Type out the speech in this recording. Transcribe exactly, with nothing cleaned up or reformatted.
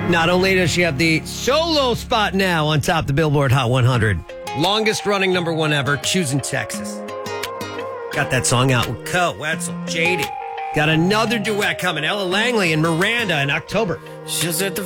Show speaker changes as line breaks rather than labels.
Not only does she have the solo spot now on top of the Billboard Hot one hundred, longest running number one ever, Choosing Texas. Got that song out with Co, Wetzel, J D. Got another duet coming, Ella Langley and Miranda in October.
She's at the